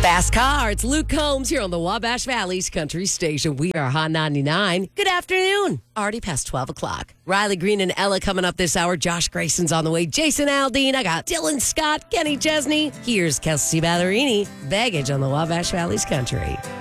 Fast Car, it's Luke Combs here on the Wabash Valley's Country Station. We are Hot 99. Good afternoon. Already past 12 o'clock. Riley Green and Ella coming up this hour. Josh Grayson's on the way. Jason Aldean. I got Dylan Scott, Kenny Chesney. Here's Kelsey Ballerini. Baggage on the Wabash Valley's Country.